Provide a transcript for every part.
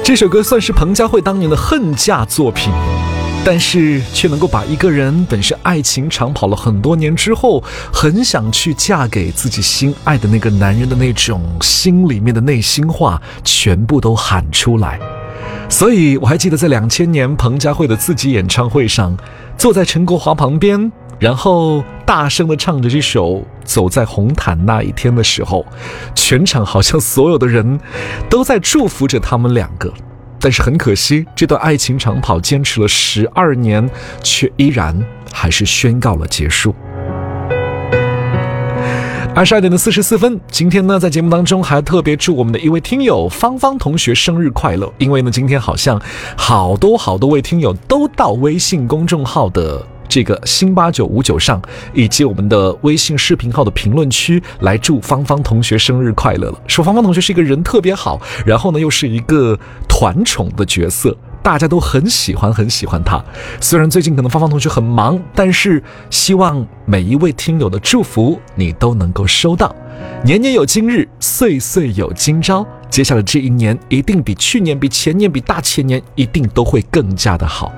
这首歌算是彭佳慧当年的恨嫁作品，但是却能够把一个人本是爱情长跑了很多年之后，很想去嫁给自己心爱的那个男人的那种心里面的内心话全部都喊出来。所以我还记得在2000年彭佳慧的自己演唱会上，坐在陈国华旁边，然后大声地唱着这首《走在红毯那一天》的时候，全场好像所有的人都在祝福着他们两个。但是很可惜，这段爱情长跑坚持了12年，却依然还是宣告了结束。22点44分，今天呢，在节目当中还特别祝我们的一位听友芳芳同学生日快乐，因为呢，今天好像好多位听友都到微信公众号的这个新8959上，以及我们的微信视频号的评论区来祝芳芳同学生日快乐了。说芳芳同学是一个人特别好，然后呢又是一个团宠的角色，大家都很喜欢他。虽然最近可能芳芳同学很忙，但是希望每一位听友的祝福你都能够收到。年年有今日，岁岁有今朝，接下来这一年一定比去年、比前年、比大前年一定都会更加的好。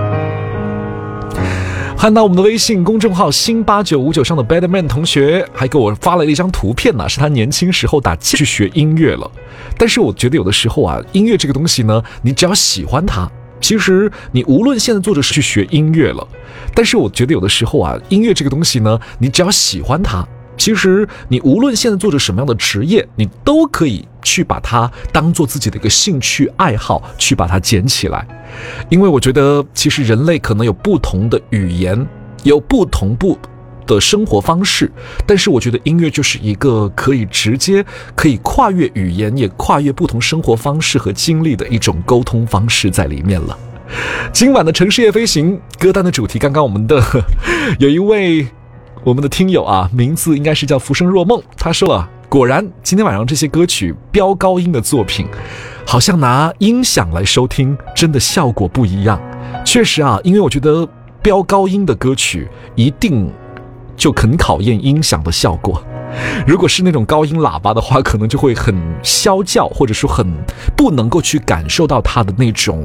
看到我们的微信公众号新8959上的 Badman 同学还给我发了一张图片呢，是他年轻时候打架去学音乐了。但是我觉得有的时候啊，音乐这个东西呢，你只要喜欢它，其实你无论现在做着去学音乐了，但是我觉得有的时候啊，音乐这个东西呢，你只要喜欢它，其实你无论现在做着什么样的职业，你都可以去把它当做自己的一个兴趣爱好，去把它捡起来。因为我觉得其实人类可能有不同的语言，有不同的生活方式，但是我觉得音乐就是一个可以直接可以跨越语言，也跨越不同生活方式和经历的一种沟通方式在里面了。今晚的城市夜飞行歌单的主题，刚刚我们的有一位我们的听友啊，名字应该是叫浮生若梦，他说了，果然今天晚上这些歌曲飙高音的作品，好像拿音响来收听真的效果不一样。确实啊，因为我觉得飙高音的歌曲一定就很考验音响的效果，如果是那种高音喇叭的话，可能就会很啸叫，或者说很不能够去感受到它的那种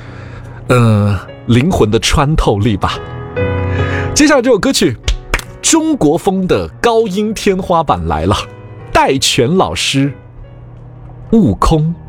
灵魂的穿透力吧。接下来这首歌曲中国风的高音天花板来了，戴荃老师悟空。